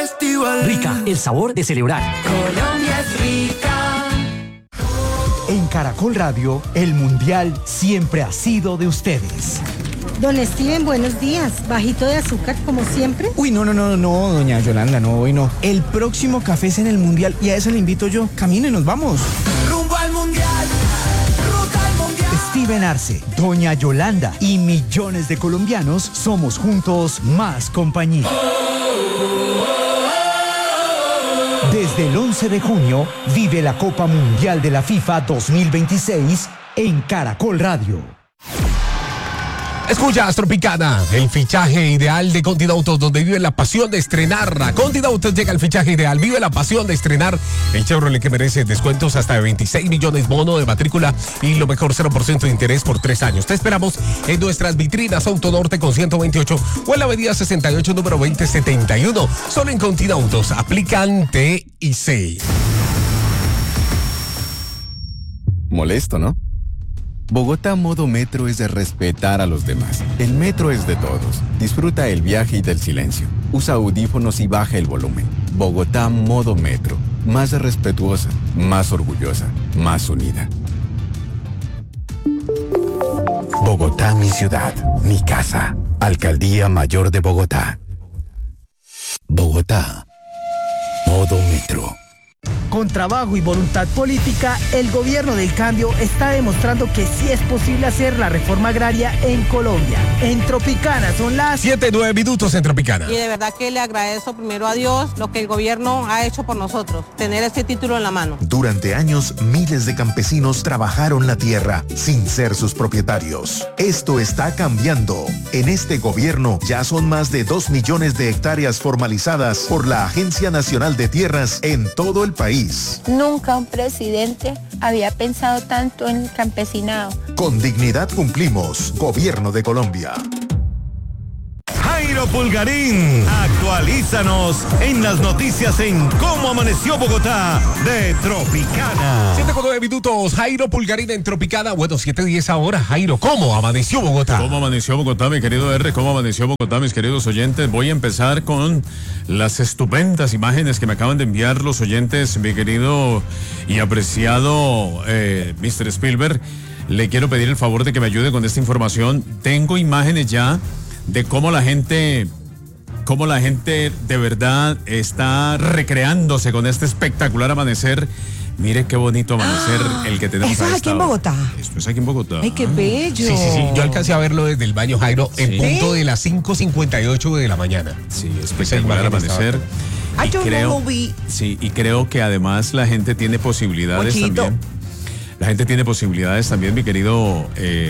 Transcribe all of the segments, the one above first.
festival. Rica, el sabor de celebrar. Colombia es rica. En Caracol Radio, el Mundial siempre ha sido de ustedes. Don Steven, buenos días. ¿Bajito de azúcar como siempre? Uy, no, doña Yolanda, no, hoy no. El próximo café es en el Mundial y a eso le invito yo. Camine, nos vamos. Rumbo al Mundial. Ruta al Mundial. Steven Arce, doña Yolanda y millones de colombianos somos juntos más compañía. Desde el 11 de junio, vive la Copa Mundial de la FIFA 2026 en Caracol Radio. Escuchas Tropicana, el fichaje ideal de Continautos, donde vive la pasión de estrenar. A Continautos llega el fichaje ideal, vive la pasión de estrenar el Chevrolet que merece descuentos hasta de 26 millones, bono de matrícula y lo mejor 0% de interés por 3 años. Te esperamos en nuestras vitrinas Autonorte con 128 o en la avenida 68, número 2071. Solo en Continautos, aplican TIC. Molesto, ¿no? Bogotá Modo Metro es de respetar a los demás. El metro es de todos. Disfruta el viaje y del silencio. Usa audífonos y baja el volumen. Bogotá Modo Metro. Más respetuosa, más orgullosa, más unida. Bogotá, mi ciudad, mi casa. Alcaldía Mayor de Bogotá. Bogotá. Modo Metro. Con trabajo y voluntad política, el gobierno del cambio está demostrando que sí es posible hacer la reforma agraria en Colombia. En Tropicana son las 7:09 minutos en Tropicana. Y de verdad que le agradezco primero a Dios lo que el gobierno ha hecho por nosotros, tener este título en la mano. Durante años, miles de campesinos trabajaron la tierra sin ser sus propietarios. Esto está cambiando. En este gobierno ya son más de 2 millones de hectáreas formalizadas por la Agencia Nacional de Tierras en todo el país. Nunca un presidente había pensado tanto en el campesinado. Con dignidad cumplimos. Gobierno de Colombia. Jairo Pulgarín, actualízanos en las noticias en Cómo Amaneció Bogotá de Tropicana. 7:09 minutos, Jairo Pulgarín en Tropicana. Bueno, 7:10 ahora. Jairo, ¿cómo amaneció Bogotá? ¿Cómo amaneció Bogotá, mi querido R? ¿Cómo amaneció Bogotá, mis queridos oyentes? Voy a empezar con las estupendas imágenes que me acaban de enviar los oyentes, mi querido y apreciado Mr. Spielberg. Le quiero pedir el favor de que me ayude con esta información. Tengo imágenes ya de cómo la gente de verdad está recreándose con este espectacular amanecer. Mire qué bonito amanecer el que tenemos. ¿Eso es aquí en Bogotá? Esto es aquí en Bogotá. ¡Ay, qué bello! Sí. Yo alcancé a verlo desde el baño, Jairo, en punto de las 5:58 de la mañana. Sí, espectacular amanecer. Ay, yo no lo vi. Sí, y creo que además la gente tiene posibilidades también. La gente tiene posibilidades también, mi querido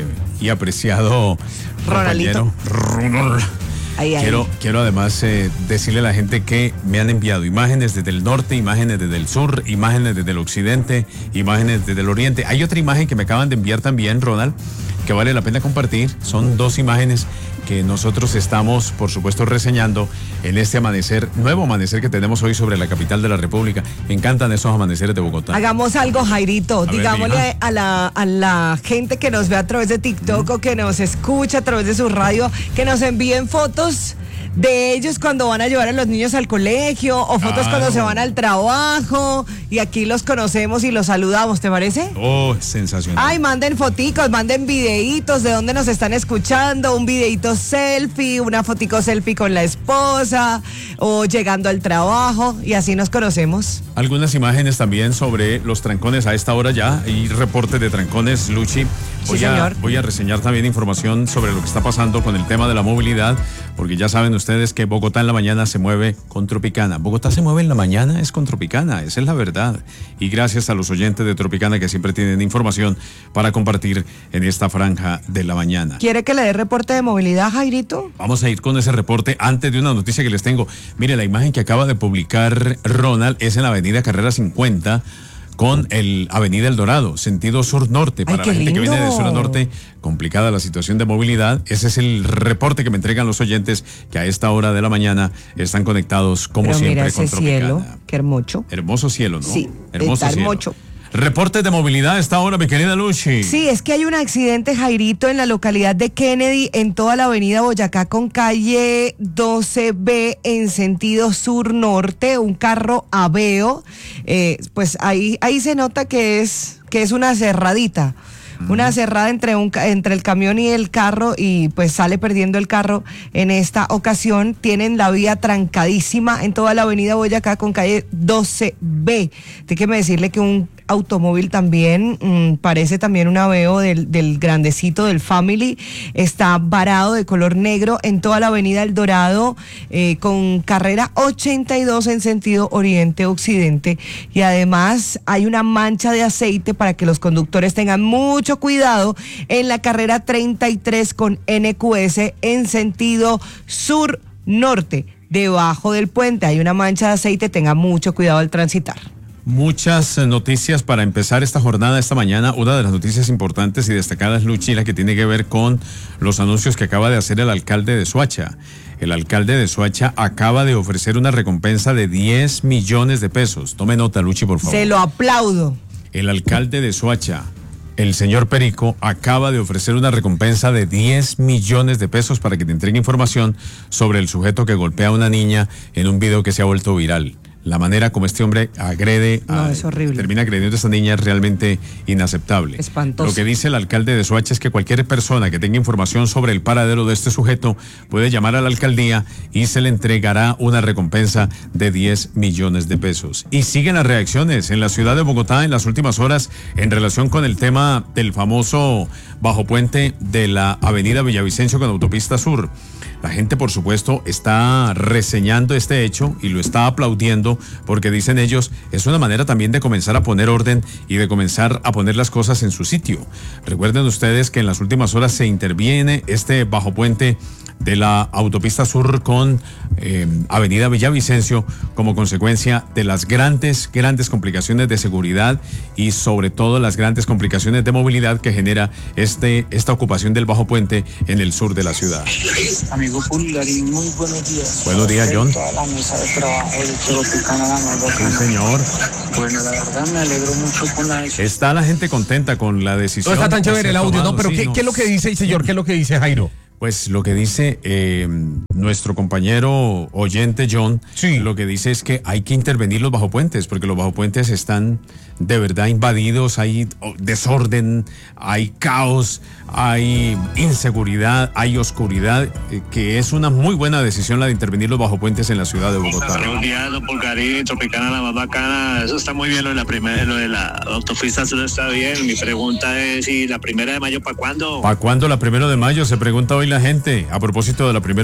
y apreciado Ronaldito. Ronald. Quiero además decirle a la gente que me han enviado imágenes desde el norte, imágenes desde el sur, imágenes desde el occidente, imágenes desde el oriente. Hay otra imagen que me acaban de enviar también, Ronald, que vale la pena compartir. Son 2 imágenes que nosotros estamos, por supuesto, reseñando en este amanecer, nuevo amanecer que tenemos hoy sobre la capital de la República. Me encantan esos amaneceres de Bogotá. Hagamos algo, Jairito. Digámosle a la gente que nos ve a través de TikTok o que nos escucha a través de su radio, que nos envíen fotos de ellos cuando van a llevar a los niños al colegio o fotos cuando se van al trabajo, y aquí los conocemos y los saludamos, ¿te parece? Oh, sensacional. Ay, manden foticos, manden videitos de dónde nos están escuchando, un videito selfie, una fotico selfie con la esposa o llegando al trabajo, y así nos conocemos. Algunas imágenes también sobre los trancones a esta hora ya, y reportes de trancones, Luchi. Voy a reseñar también información sobre lo que está pasando con el tema de la movilidad, porque ya saben ustedes que Bogotá en la mañana se mueve con Tropicana. Bogotá se mueve en la mañana es con Tropicana, esa es la verdad. Y gracias a los oyentes de Tropicana que siempre tienen información para compartir en esta franja de la mañana. ¿Quiere que le dé reporte de movilidad, Jairito? Vamos a ir con ese reporte antes de una noticia que les tengo. Mire, la imagen que acaba de publicar Ronald es en la avenida Carrera 50, con el Avenida El Dorado, sentido sur-norte. Para la gente que viene de sur a norte, complicada la situación de movilidad. Ese es el reporte que me entregan los oyentes que a esta hora de la mañana están conectados como siempre mira con ese Tropicana. Cielo, qué hermoso. Hermoso cielo, ¿no? Sí, hermoso está cielo. hermoso. Reportes de movilidad a esta hora, mi querida Luchi. Sí, es que hay un accidente, Jairito, en la localidad de Kennedy, en toda la avenida Boyacá con calle 12B en sentido sur-norte, un carro Aveo, pues ahí se nota que es una cerradita. Una cerrada entre el camión y el carro, y pues sale perdiendo el carro en esta ocasión. Tienen la vía trancadísima en toda la avenida Boyacá con calle 12B. Déjeme decirle que un automóvil también, parece también un Aveo del grandecito del Family, está varado de color negro en toda la avenida El Dorado, con carrera 82 en sentido oriente-occidente, y además hay una mancha de aceite para que los conductores tengan mucho cuidado en la carrera 33 con NQS en sentido sur-norte, debajo del puente hay una mancha de aceite, tenga mucho cuidado al transitar. Muchas noticias para empezar esta jornada, esta mañana. Una de las noticias importantes y destacadas, Luchi, la que tiene que ver con los anuncios que acaba de hacer el alcalde de Soacha. El alcalde de Soacha acaba de ofrecer una recompensa de 10 millones de pesos. Tome nota, Luchi, por favor. Se lo aplaudo. El alcalde de Soacha, el señor Perico, acaba de ofrecer una recompensa de 10 millones de pesos para que te entregue información sobre el sujeto que golpea a una niña en un video que se ha vuelto viral. La manera como este hombre es horrible. termina agrediendo a esta niña es realmente inaceptable. Espantoso. Lo que dice el alcalde de Soacha es que cualquier persona que tenga información sobre el paradero de este sujeto puede llamar a la alcaldía y se le entregará una recompensa de 10 millones de pesos. Y siguen las reacciones en la ciudad de Bogotá en las últimas horas en relación con el tema del famoso bajo puente de la avenida Villavicencio con autopista sur. La gente, por supuesto, está reseñando este hecho y lo está aplaudiendo porque, dicen ellos, es una manera también de comenzar a poner orden y de comenzar a poner las cosas en su sitio. Recuerden ustedes que en las últimas horas se interviene este bajo puente de la autopista sur con avenida Villavicencio como consecuencia de las grandes complicaciones de seguridad y sobre todo las grandes complicaciones de movilidad que genera esta ocupación del bajo puente en el sur de la ciudad. Amigo Pulgarín, muy buenos días. Buenos días, John. Toda la mesa de trabajo de Tropicana, Sí, señor. Bueno, la verdad me alegro mucho con la decisión. Está la gente contenta con la decisión. No está tan chévere el audio, ¿no? Pero sí, ¿qué es lo que dice el señor? ¿Qué es lo que dice Jairo? Pues lo que dice nuestro compañero oyente John, sí, lo que dice es que hay que intervenir los bajopuentes, porque los bajopuentes están de verdad invadidos, hay desorden, hay caos, hay inseguridad, hay oscuridad, que es una muy buena decisión la de intervenir los bajopuentes en la ciudad de Bogotá. Buenos días, don Pulgarín, Tropicana, la más bacana. Eso está muy bien, lo de la autopista, eso está bien. Mi pregunta es, ¿y la 1 de mayo para cuándo? ¿Para cuándo la 1 de mayo? Se pregunta hoy la gente, a propósito de la 1